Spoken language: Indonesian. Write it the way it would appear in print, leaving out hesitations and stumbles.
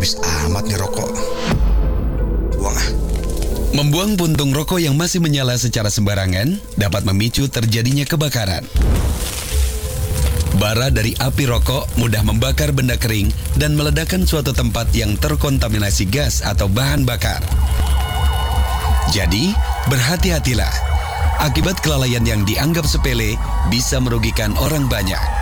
Habis amat nih rokok. Buang ah. Membuang puntung rokok yang masih menyala secara sembarangan dapat memicu terjadinya kebakaran. Bara dari api rokok mudah membakar benda kering dan meledakkan suatu tempat yang terkontaminasi gas atau bahan bakar. Jadi, berhati-hatilah. Akibat kelalaian yang dianggap sepele bisa merugikan orang banyak.